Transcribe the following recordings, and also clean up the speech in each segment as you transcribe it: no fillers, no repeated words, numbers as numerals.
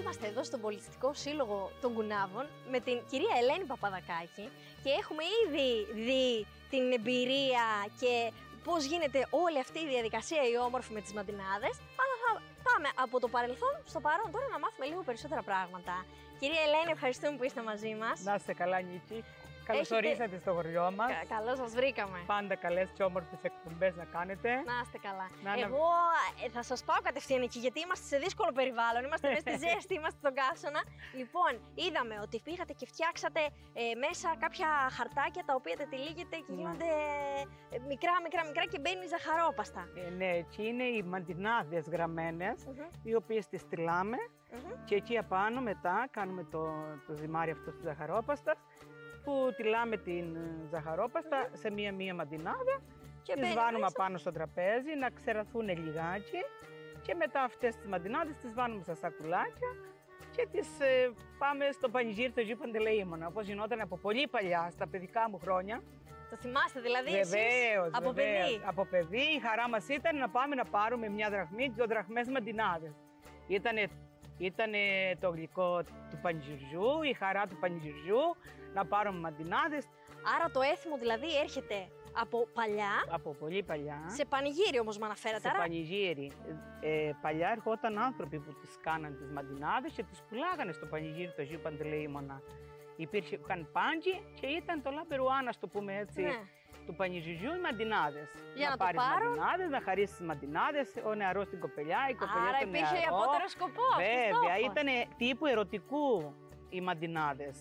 Είμαστε εδώ στον Πολιτιστικό Σύλλογο των Κουνάβων με την κυρία Ελένη Παπαδακάκη και έχουμε ήδη δει την εμπειρία και πώς γίνεται όλη αυτή η διαδικασία η όμορφη με τις μαντινάδες, αλλά θα πάμε από το παρελθόν στο παρόν τώρα να μάθουμε λίγο περισσότερα πράγματα. Κυρία Ελένη, ευχαριστούμε που είστε μαζί μας. Να είστε καλά, Νίκη. Καλώς ορίσατε στο χωριό μας. Καλώς σας βρήκαμε. Πάντα καλές και όμορφες εκπομπές να κάνετε. Να είστε καλά. Εγώ θα σας πάω κατευθείαν εκεί, γιατί είμαστε σε δύσκολο περιβάλλον. Είμαστε μέσα στη ζέστη, είμαστε στον καύσωνα. Λοιπόν, είδαμε ότι πήγατε και φτιάξατε μέσα κάποια χαρτάκια τα οποία τα τυλίγετε και γίνονται μικρά και μπαίνει ζαχαρόπαστα. Ναι, εκεί είναι οι μαντινάδες γραμμένες, οι οποίες τις τυλάμε και εκεί απάνω μετά κάνουμε το ζυμάρι αυτό της ζαχαρόπαστας, που τυλάμε την ζαχαρόπαστα σε μία μαντινάδα και τις βάνουμε πάνω στο τραπέζι να ξεραθούν λιγάκι και μετά αυτές τις μαντινάδες τις βάνουμε στα σακουλάκια και τις πάμε στο πανηγύρι του Αγίου Παντελεήμωνα, όπως γινόταν από πολύ παλιά, στα παιδικά μου χρόνια. Το θυμάστε δηλαδή Βεβαίως, από παιδί? Από παιδί η χαρά μας ήταν να πάμε να πάρουμε μια δραχμή, 2 δραχμές μαντινάδες. Ήταν το γλυκό του πανηγυριού, η χαρά του πανηγυριού, να πάρουμε μαντινάδες. Άρα το έθιμο δηλαδή έρχεται από παλιά. Από πολύ παλιά. Σε πανηγύρι όμως με αναφέρατε. Σε πανηγύρι. Παλιά ερχόταν άνθρωποι που τις κάναν τις μαντινάδες και τις πουλάγανε στο πανηγύρι του Αγίου Παντελεήμωνα. Είχαν πάντζι και ήταν το λαμπερουάν, να το πούμε έτσι, του πανηγυριού οι μαντινάδες. Για να πάρεις το πάρουν. μαντινάδες, να χαρίσεις τις μαντινάδες, ο νεαρός την κοπελιά, η κοπελιά άρα τον νεαρό. υπήρχε απότερο σκοπό. Βέβαια, ήταν τύπου ερωτικού οι μαντινάδες.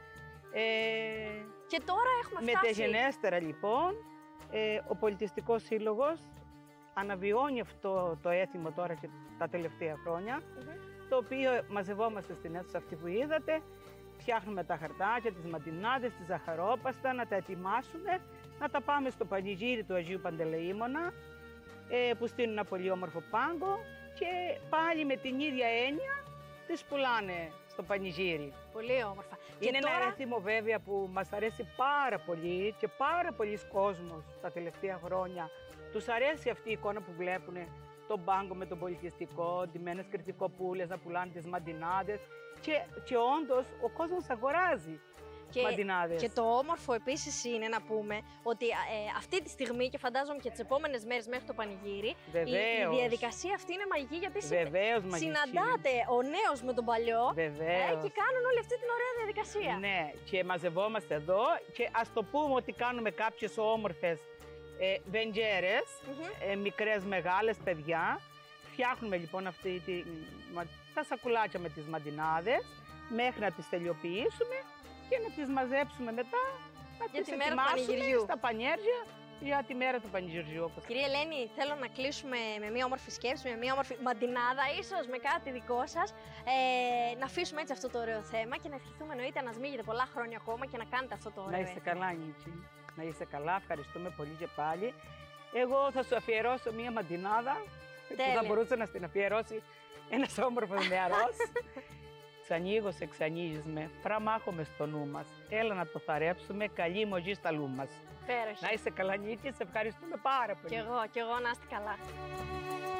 Και τώρα έχουμε φτάσει. Μεταγενέστερα λοιπόν, ο Πολιτιστικός Σύλλογος αναβιώνει αυτό το έθιμο τώρα και τα τελευταία χρόνια, το οποίο μαζευόμαστε στην αίθουσα αυτή που είδατε, φτιάχνουμε τα χαρτάκια, τις μαντινάδες, τη ζαχαρόπαστα, να τα ετοιμάσουμε, να τα πάμε στο πανηγύρι του Αγίου Παντελεήμωνα, που στείλουν ένα πολύ όμορφο πάγκο και πάλι με την ίδια έννοια τις πουλάνε στο πανηγύρι. Πολύ όμορφα. Είναι ένα έθιμο βέβαια που μας αρέσει πάρα πολύ και πάρα πολλοί κόσμος τα τελευταία χρόνια. Τους αρέσει αυτή η εικόνα που βλέπουν, τον πάγκο με τον πολιτιστικό, ντυμένες κριτικοπούλες να πουλάνε τις μαντινάδες και όντως ο κόσμος αγοράζει μαντινάδες. Και το όμορφο επίσης είναι να πούμε ότι αυτή τη στιγμή και φαντάζομαι και τις επόμενες μέρες μέχρι το πανηγύρι, η διαδικασία αυτή είναι μαγική, γιατί συναντάτε ο νέος με τον παλιό και κάνουν όλη αυτή την ωραία διαδικασία. Ναι, και μαζευόμαστε εδώ και ας το πούμε ότι κάνουμε κάποιες όμορφες βεντζέρες, μικρές μεγάλες παιδιά. Φτιάχνουμε λοιπόν τα σακουλάκια με τις μαντινάδες μέχρι να τις τελειοποιήσουμε και να τις μαζέψουμε μετά, να τις ετοιμάσουμε στα πανιέρια για τη μέρα του πανηγυριού. Κυρία Ελένη, θέλω να κλείσουμε με μια όμορφη σκέψη, με μια όμορφη μαντινάδα, ίσως με κάτι δικό σας. Να αφήσουμε έτσι αυτό το ωραίο θέμα και να ευχηθούμε εννοείται να σμίγετε πολλά χρόνια ακόμα και να κάνετε αυτό το ωραίο. Να είστε καλά, Νίκη. Να είστε καλά, ευχαριστούμε πολύ και πάλι. Εγώ θα σου αφιερώσω μια μαντινάδα που θα μπορούσε να την αφιερώσει ένας όμορφος νεαρός. Ξανοίγω σε ξανοίγεις με, φραμάχομαι στο νου μας. Έλα να το θαρέψουμε, καλή μογή στα λού μας. Πέροχη. Να είσαι καλά, Νίκη, σε ευχαριστούμε πάρα πολύ. Κι εγώ να είστε καλά.